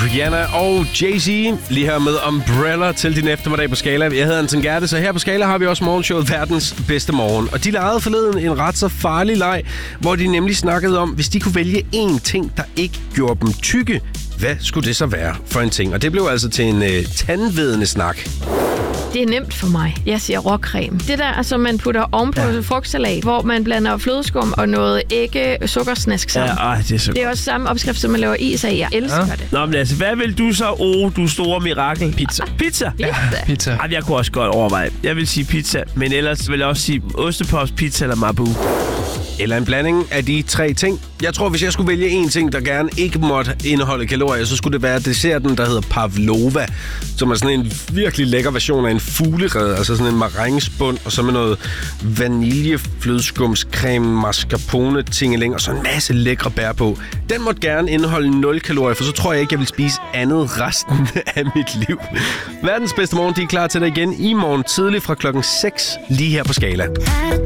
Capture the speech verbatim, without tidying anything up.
Rihanna og Jay-Z lige her med Umbrella til din eftermiddag på Skala. Jeg hedder Anton Gerte, så her på Skala har vi også morgenshowet Verdens Bedste Morgen. Og de legede forleden en ret så farlig leg, hvor de nemlig snakkede om, hvis de kunne vælge én ting, der ikke gjorde dem tykke, hvad skulle det så være for en ting? Og det blev altså til en øh, tandvedende snak. Det er nemt for mig. Jeg siger råcreme. Det der, som man putter ovenpå ja. frugtsalat, hvor man blander flødeskum og noget ægge sukkersnask sammen. Ja, ej, det er så Det er også samme opskrift, som man laver is af. Jeg elsker ja. det. Nå, men altså, hvad vil du så, oh, du store mirakel? Pizza. Pizza? Ja. Pizza. Ej, jeg kunne også godt overveje. Jeg vil sige pizza, men ellers vil jeg også sige ostepops, pizza eller Mabu. Eller en blanding af de tre ting. Jeg tror, hvis jeg skulle vælge en ting, der gerne ikke måtte indeholde kalorier, så skulle det være desserten, der hedder pavlova, som er sådan en virkelig lækker version af en fuglerede, altså sådan en marengebund, og så med noget vaniljeflødeskumscreme, mascarpone, tingeling, og så en masse lækre bær på. Den måtte gerne indeholde nul kalorier, for så tror jeg ikke, jeg vil spise andet resten af mit liv. Verdens Bedste Morgen, de er klar til dig igen i morgen tidlig fra klokken seks, lige her på Skala.